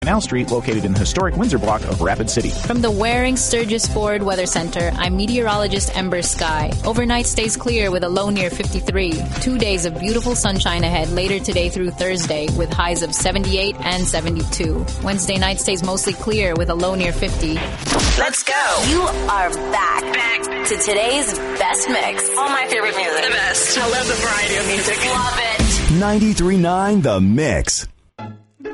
Canal Street, located in the historic Windsor block of Rapid City. From the Waring Sturgis Ford Weather Center, I'm meteorologist Ember Sky. Overnight stays clear with a low near 53. 2 days of beautiful sunshine ahead later today through Thursday with highs of 78 and 72. Wednesday night stays mostly clear with a low near 50. Let's go. You are back to today's best mix. All my favorite music. The best. I love the variety of music. Love it. 93.9 The Mix.